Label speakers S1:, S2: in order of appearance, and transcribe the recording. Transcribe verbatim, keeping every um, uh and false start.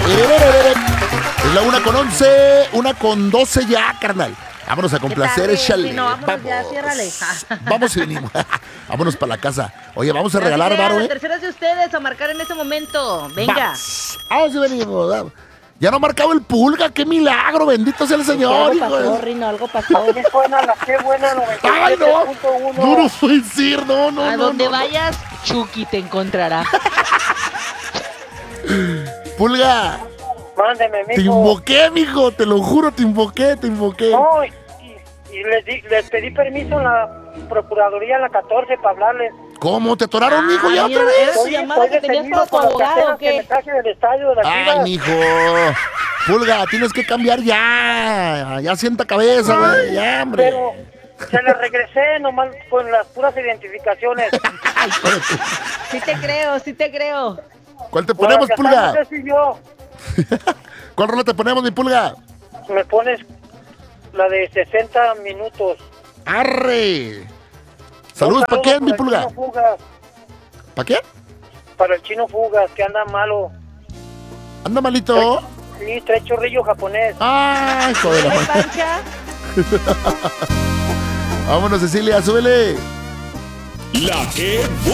S1: Es la una con once, una con doce ya, carnal. Vámonos a complacer, échale.
S2: Sí, no, vámonos
S1: vamos.
S2: ya, ciérrale.
S1: Vamos y venimos. Vámonos para la casa. Oye, vamos a regalar
S2: Así que,
S1: varo,
S2: La
S1: ¿eh?
S2: tercera es de ustedes a marcar en este momento. Venga.
S1: Vamos, vamos y venimos. Vamos. Ya no ha marcado el pulga, qué milagro, bendito sea el Señor.
S2: Algo pasó,
S1: hijo.
S2: Rino, algo pasó.
S3: Qué buena, la qué buena
S1: Ay,
S3: noventa y siete
S1: no.
S3: punto uno.
S1: No, no puede ser, no, no,
S2: A
S1: no.
S2: donde
S1: no, no.
S2: vayas, Chucky te encontrará.
S1: Pulga,
S3: Mándeme,
S1: te
S3: mijo.
S1: invoqué, mijo, te lo juro, te invoqué, te invoqué.
S3: No, y, y les, di, les pedí permiso en la Procuraduría, en la catorce, para hablarles.
S1: ¿Cómo? ¿Te atoraron, mijo, ya
S2: Ay,
S1: otra
S2: era-
S1: vez?
S2: era tu llamada que tenías
S3: detenido
S2: para tu
S3: por las
S2: abogado,
S3: caseras
S2: ¿o
S3: que
S2: qué?
S3: me traje del estadio de las
S1: Ay,
S3: Chivas.
S1: mijo. Pulga, tienes que cambiar ya. Ya sienta cabeza, güey. Ya, hombre.
S3: Pero se les regresé nomás con las puras identificaciones.
S2: Sí te creo, sí te creo.
S1: ¿Cuál te ponemos,
S3: Para
S1: Pulga?
S3: casarnos, ese y yo.
S1: ¿Cuál rola te ponemos, mi Pulga?
S3: Me pones la de sesenta minutos.
S1: ¡Arre! Saludos,
S3: Un
S1: ¿para
S3: saludo
S1: quién, mi
S3: para el
S1: Pulga?
S3: Chino Fugas,
S1: ¿Para quién?
S3: para el Chino Fugas, que anda malo.
S1: ¿Anda malito?
S3: Sí, trae chorrillo japonés.
S1: ¡Ay, hijo de la
S2: Ay,
S1: madre!
S2: Pancha.
S1: Vámonos, Cecilia, súbele.
S4: La que